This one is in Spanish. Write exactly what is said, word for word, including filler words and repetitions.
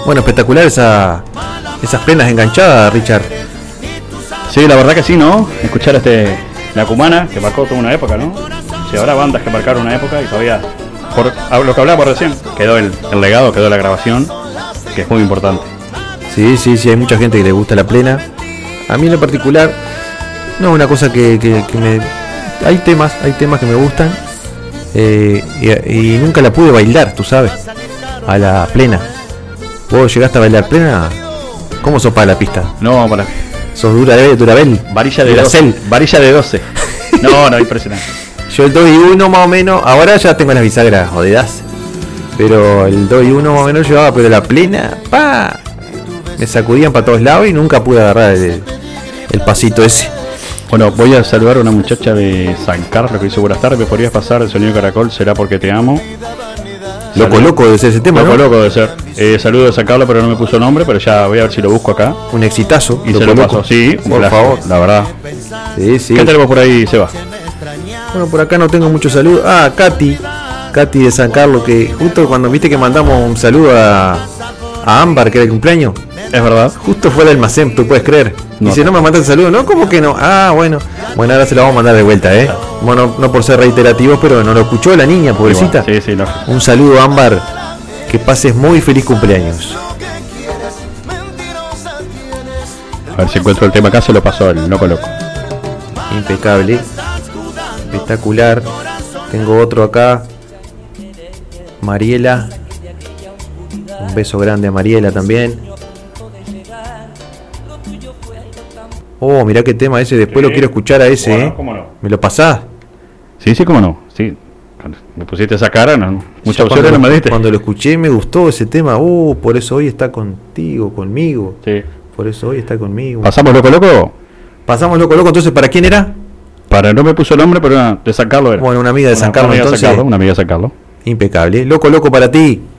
Bueno, espectacular esa, esas plenas enganchadas, Richard. Sí, la verdad que sí, ¿no? Escuchar este La Cumana, que marcó toda una época, ¿no? Sí, habrá bandas que marcaron una época y todavía, por lo que hablábamos recién, quedó el, el legado, quedó la grabación, que es muy importante. Sí, sí, sí, hay mucha gente que le gusta la plena. A mí en lo particular, no, una cosa que, que, que me... Hay temas, hay temas que me gustan, eh, y, y nunca la pude bailar, tú sabes, a la plena. ¿Vos llegaste a bailar plena? ¿Cómo sos para la pista? No, para... ¿Sos Durabel? Durabel? Varilla de doce. Varilla de doce. No, no, impresionante. Yo el dos y uno más o menos, ahora ya tengo las bisagras jodidas. Pero el dos y uno más o menos llevaba, pero la plena, pa, me sacudían para todos lados y nunca pude agarrar el, el pasito ese. Bueno, voy a saludar a una muchacha de San Carlos que dice: buenas tardes, ¿me podrías pasar el sonido Caracol? ¿Será porque te amo? Loco, Salud. loco debe ser ese tema, Loco, ¿no? loco debe ser. Eh, saludo de San Carlos, pero no me puso nombre, pero ya voy a ver si lo busco acá. Un exitazo. Y loco, se lo loco. paso, sí, por la, favor. La verdad. Sí, sí. ¿Qué tenemos por ahí, Seba? Bueno, por acá no tengo mucho saludo. Ah, Katy. Katy de San Carlos, que justo cuando viste que mandamos un saludo a, a Ámbar, que era el cumpleaños. Es verdad. Justo fue el almacén, tú puedes creer. No. Dice, no me mandaste el saludo. No, ¿cómo que no? Ah, bueno. Bueno, ahora se lo vamos a mandar de vuelta, ¿eh? Bueno, no por ser reiterativos, pero no lo escuchó la niña, pobrecita. Sí, sí, no. Un saludo, Ámbar. Que pases muy feliz cumpleaños. A ver si encuentro el tema acá, se lo pasó el Loco Loco. Impecable. Espectacular. Tengo otro acá. Mariela. Un beso grande a Mariela también. Oh, mirá qué tema ese. Después Sí. lo quiero escuchar a ese, Bueno, ¿eh? ¿cómo no? ¿Me lo pasás? Sí, sí, cómo no. Sí. Cuando me pusiste esa cara, no. Muchas Ya opciones no cuando, me diste. cuando lo escuché me gustó ese tema. Uh, por eso hoy está contigo, conmigo. Sí. Por eso hoy está conmigo. ¿Pasamos Loco Loco? Pasamos loco, loco. Entonces, ¿para quién era? Para, no me puso el nombre, pero era de San Carlos era. Bueno, una amiga de Una- San Carlos, una amiga de entonces. San Carlos, una amiga de San Carlos. Impecable. Loco, loco para ti.